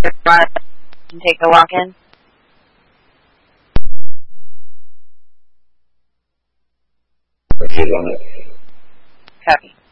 can take the walk in. Proceed on it. Copy.